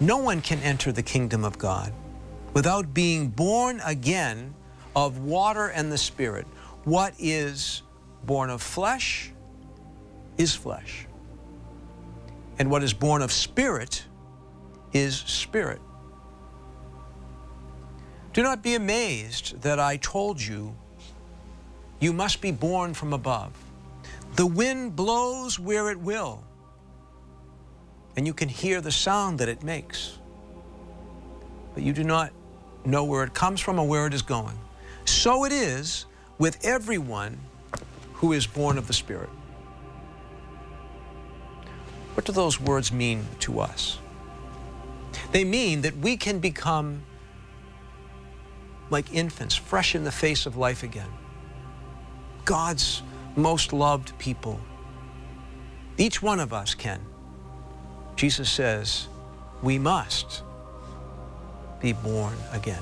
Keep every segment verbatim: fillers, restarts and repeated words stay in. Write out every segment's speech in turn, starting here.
No one can enter the kingdom of God without being born again of water and the Spirit. What is born of flesh is flesh, and what is born of spirit is spirit. Do not be amazed that I told you, you must be born from above. The wind blows where it will, and you can hear the sound that it makes, but you do not know where it comes from or where it is going. So it is with everyone who is born of the Spirit. What do those words mean to us? They mean that we can become like infants, fresh in the face of life again. God's most loved people. Each one of us can. Jesus says, we must be born again.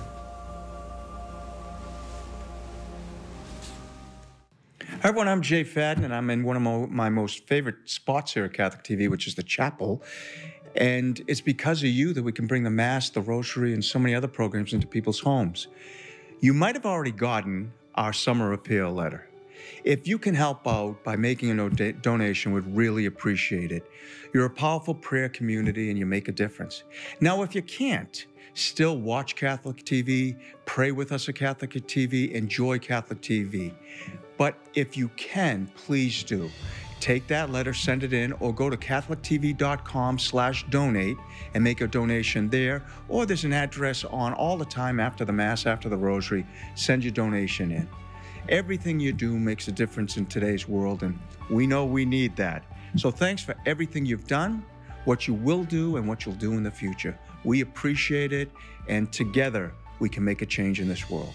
Hi everyone, I'm Jay Fadden, and I'm in one of my, my most favorite spots here at Catholic T V, which is the chapel. And it's because of you that we can bring the Mass, the Rosary, and so many other programs into people's homes. You might have already gotten our summer appeal letter. If you can help out by making a donation, we'd really appreciate it. You're a powerful prayer community and you make a difference. Now, if you can't, still watch Catholic T V, pray with us at Catholic T V, enjoy Catholic T V. But if you can, please do. Take that letter, send it in, or go to catholic t v dot com slash donate and make a donation there. Or there's an address on all the time after the Mass, after the Rosary. Send your donation in. Everything you do makes a difference in today's world, and we know we need that. So thanks for everything you've done, what you will do, and what you'll do in the future. We appreciate it, and together we can make a change in this world.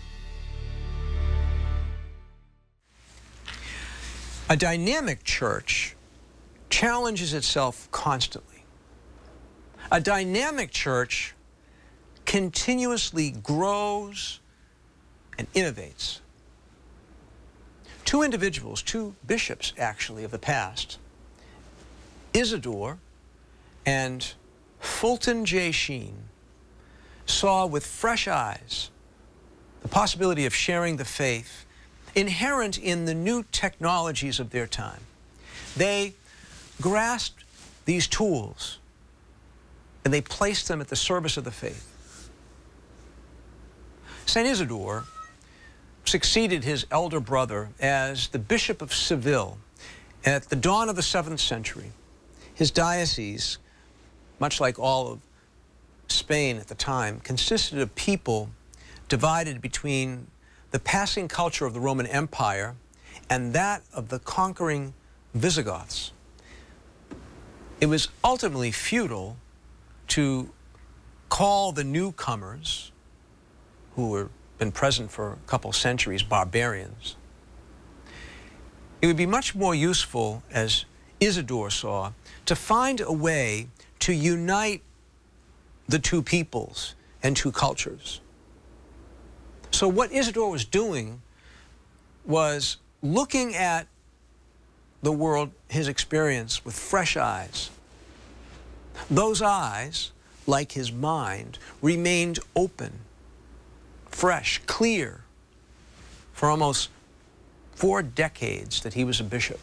A dynamic church challenges itself constantly. A dynamic church continuously grows and innovates. Two individuals, two bishops actually of the past, Isidore and Fulton J. Sheen, saw with fresh eyes the possibility of sharing the faith inherent in the new technologies of their time. They grasped these tools and they placed them at the service of the faith. Saint Isidore succeeded his elder brother as the Bishop of Seville at the dawn of the seventh century. His diocese, much like all of Spain at the time, consisted of people divided between the passing culture of the Roman Empire and that of the conquering Visigoths. It was ultimately futile to call the newcomers, who were been present for a couple centuries, barbarians. It would be much more useful, as Isidore saw, to find a way to unite the two peoples and two cultures. So what Isidore was doing was looking at the world, his experience, with fresh eyes. Those eyes, like his mind, remained open, fresh, clear, for almost four decades that he was a bishop.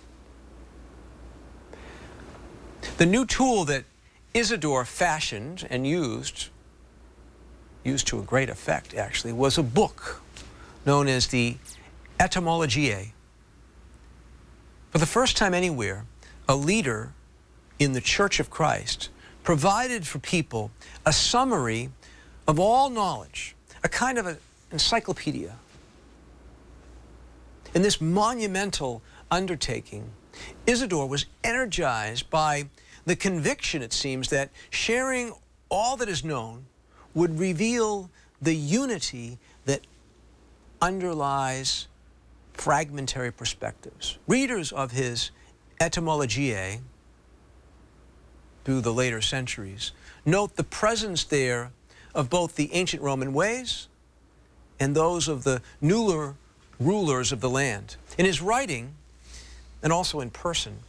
The new tool that Isidore fashioned and used, used to a great effect actually, was a book known as the Etymologiae. For the first time anywhere, a leader in the Church of Christ provided for people a summary of all knowledge, a kind of an encyclopedia. In this monumental undertaking, Isidore was energized by the conviction, it seems, that sharing all that is known would reveal the unity that underlies fragmentary perspectives. Readers of his Etymologiae through the later centuries note the presence there of both the ancient Roman ways and those of the newer rulers of the land. In his writing, and also in person,